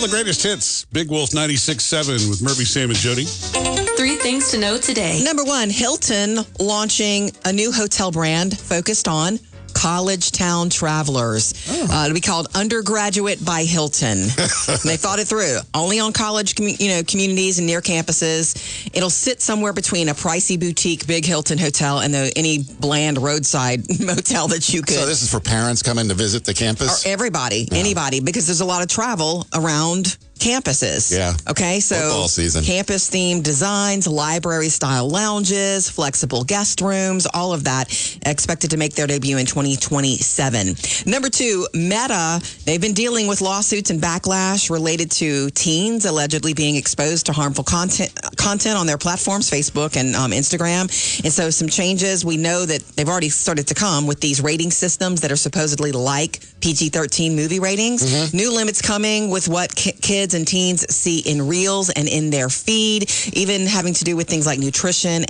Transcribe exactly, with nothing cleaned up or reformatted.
All the greatest hits. Big Wolf ninety-six point seven with Murphy, Sam, and Jody. Three things to know today. Number one, Hilton launching a new hotel brand focused on college town travelers. Oh. Uh, it'll be called Undergraduate by Hilton. They thought it through. Only on college commu- you know, communities and near campuses. It'll sit somewhere between a pricey boutique big Hilton hotel and the, any bland roadside motel that you could. So this is for parents coming to visit the campus? Or everybody, yeah. anybody, because there's a lot of travel around campuses. Yeah. Okay, so football season. Campus-themed designs, library-style lounges, flexible guest rooms, all of that expected to make their debut in twenty twenty-seven. Number two, Meta. They've been dealing with lawsuits and backlash related to teens allegedly being exposed to harmful content content on their platforms, Facebook and um, Instagram. And so some changes. We know that they've already started to come with these rating systems that are supposedly like P G thirteen movie ratings. Mm-hmm. New limits coming with what ki- kids and teens see in reels and in their feed, even having to do with things like nutrition